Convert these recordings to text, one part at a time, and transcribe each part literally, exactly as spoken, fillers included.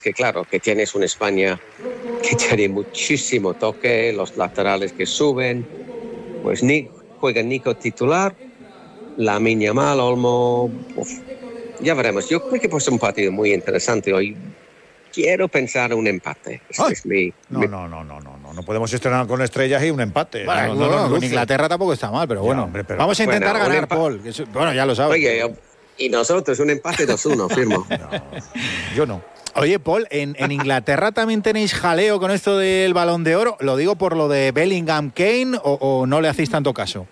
que claro, que tienes una España que tiene muchísimo toque, los laterales que suben, pues ni, juega Nico titular, Lamine Yamal, Olmo, uf, ya veremos. Yo creo que puede ser un partido muy interesante hoy. Quiero pensar un empate. Es, es mi, no, mi... no, no, no, no, no, no podemos estrenar con estrellas y un empate. Bueno, no, no, no, no, con Inglaterra tampoco está mal, pero bueno. Ya, hombre, pero... Vamos a intentar bueno, ganar, empa... Paul. Eso, bueno, ya lo sabes. Oye, y nosotros, un empate dos uno, firmo. No, yo no. Oye, Paul, ¿en, ¿en Inglaterra también tenéis jaleo con esto del Balón de Oro? ¿Lo digo por lo de Bellingham Kane o, o no le hacéis tanto caso?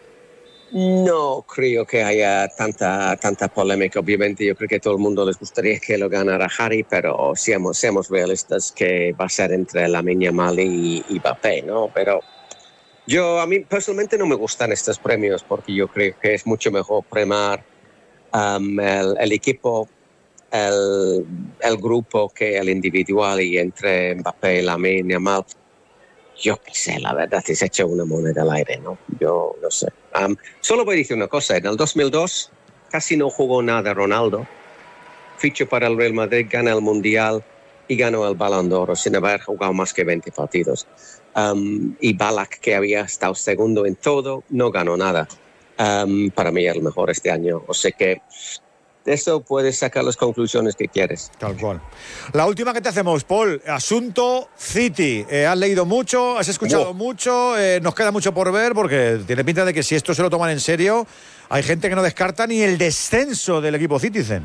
No creo que haya tanta tanta polémica. Obviamente yo creo que a todo el mundo les gustaría que lo ganara Harry, pero seamos, seamos realistas que va a ser entre Lamine Yamal y, y Mbappé, ¿no? Pero yo, a mí personalmente no me gustan estos premios porque yo creo que es mucho mejor premiar um, el, el equipo, el, el grupo que el individual, y entre Mbappé y Lamine Yamal, yo qué sé, la verdad es hecho una moneda al aire, ¿no? Yo no sé. Um, solo voy a decir una cosa, en el dos mil dos casi no jugó nada Ronaldo, fichó para el Real Madrid, gana el Mundial y ganó el Balón de Oro sin haber jugado más que veinte partidos. Um, y Ballack, que había estado segundo en todo, no ganó nada. Um, para mí el mejor este año, o sea que de eso puedes sacar las conclusiones que quieres. Tal cual. La última que te hacemos, Paul, asunto City. Eh, has leído mucho, has escuchado wow. mucho, eh, nos queda mucho por ver porque tiene pinta de que si esto se lo toman en serio, hay gente que no descarta ni el descenso del equipo Citizen.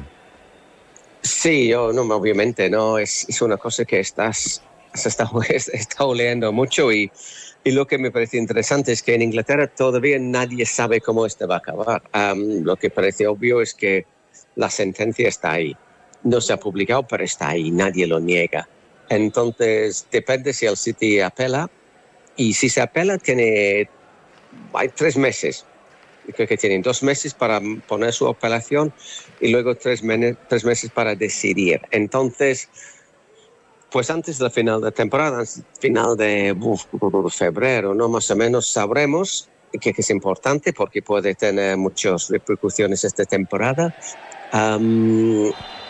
Sí, yo no, obviamente no, es, es una cosa que estás, has estado, has estado leyendo mucho y, y lo que me parece interesante es que en Inglaterra todavía nadie sabe cómo esto va a acabar. Um, lo que parece obvio es que la sentencia está ahí. No se ha publicado, pero está ahí. Nadie lo niega. Entonces, depende si el City apela. Y si se apela, tiene hay tres meses. Creo que tienen dos meses para poner su apelación y luego tres, men- tres meses para decidir. Entonces, pues antes del final de temporada, final de uf, febrero, ¿no? Más o menos sabremos que, que es importante porque puede tener muchas repercusiones esta temporada. Um,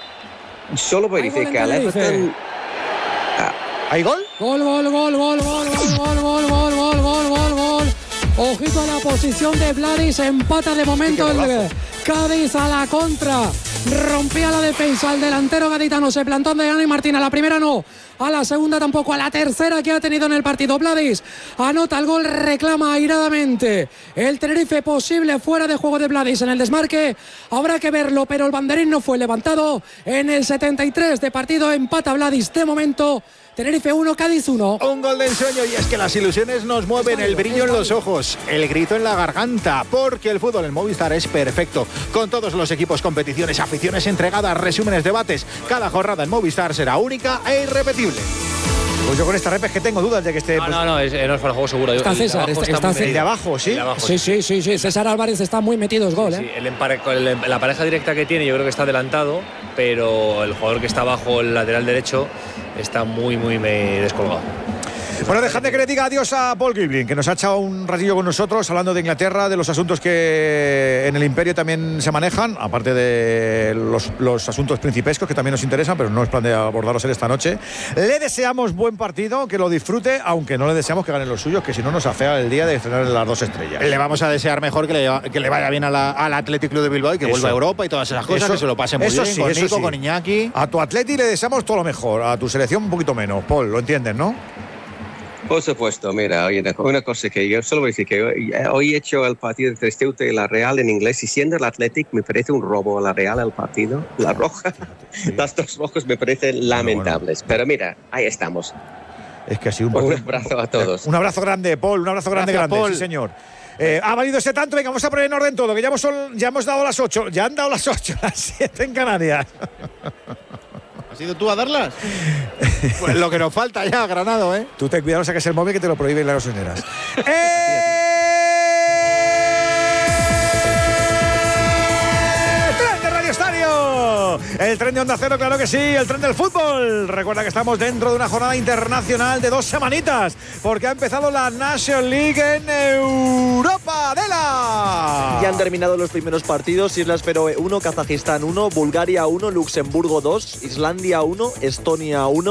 solo voy a decir que al Everton... Ah. ¿Hay gol? Gol, gol, gol, gol, gol, gol, gol, gol, gol, gol, gol, gol, gol. Ojito a la posición de Vladis, empata de momento el Cádiz a la contra. Rompía la defensa, el delantero gaditano se plantó ante Dani Martín. A la primera no, a la segunda tampoco, a la tercera que ha tenido en el partido. Vladis anota el gol, reclama airadamente el Tenerife, posible fuera de juego de Vladis en el desmarque. Habrá que verlo, pero el banderín no fue levantado. En el setenta y tres de partido empata Vladis de momento. Tenerife uno, Cádiz uno. Un gol de ensueño, y es que las ilusiones nos mueven, el brillo en los ojos, el grito en la garganta, porque el fútbol en Movistar es perfecto. Con todos los equipos, competiciones, aficiones entregadas, resúmenes, debates, cada jornada en Movistar será única e irrepetible. Pues yo con esta rep es que tengo dudas de que esté... No, pues... no, no, es, no es para el juego seguro. Está César, el está, está, está el de abajo, ¿sí? El de abajo, sí, sí, sí, sí, César Álvarez está muy metido, es gol, sí, ¿eh? sí. El empare, el, la pareja directa que tiene yo creo que está adelantado, pero el jugador que está abajo, el lateral derecho, está muy, muy me, descolgado. Bueno, dejadme que le diga adiós a Paul Gibling, que nos ha echado un ratillo con nosotros hablando de Inglaterra, de los asuntos que en el Imperio también se manejan, aparte de los, los asuntos principescos que también nos interesan, pero no es plan de abordarlos en esta noche. Le deseamos buen partido, que lo disfrute, aunque no le deseamos que ganen los suyos, que si no nos afea el día de estrenar las dos estrellas. Le vamos a desear mejor que le, que le vaya bien a la, al Athletic Club de Bilbao y que eso. vuelva a Europa y todas esas cosas, eso, que se lo pase muy eso bien sí, con eso Nico, sí. con Iñaki. A tu Atleti le deseamos todo lo mejor, a tu selección un poquito menos. Paul, lo entiendes, ¿no? Por supuesto, mira, oye, una cosa que yo solo voy a decir que hoy, hoy he hecho el partido entre Ceuta y la Real en inglés, y siendo el Athletic me parece un robo a la Real el partido, la roja, sí. Las dos rojas me parecen lamentables, bueno, bueno. Pero mira, ahí estamos. Es que así un, un abrazo a todos. Un abrazo grande, Paul, un abrazo grande, Gracias, grande, Paul. Sí señor. Eh, ha valido ese tanto, venga, vamos a poner en orden todo, que ya hemos, ya hemos dado las ocho, ya han dado las ocho, las siete en Canarias. ¿Has ido tú a darlas? Pues lo que nos falta ya, Granado, ¿eh? Tú ten cuidado, no saques el móvil que te lo prohíben las gasolineras. ¡Eh! ¡Tren de Radio Estadio! El tren de Onda Cero, claro que sí, el tren del fútbol. Recuerda que estamos dentro de una jornada internacional de dos semanitas, porque ha empezado la National League en Europa. ¡Dela! Ya han terminado los primeros partidos. Islas Feroe uno, Kazajistán uno, Bulgaria uno, Luxemburgo dos, Islandia uno, Estonia uno.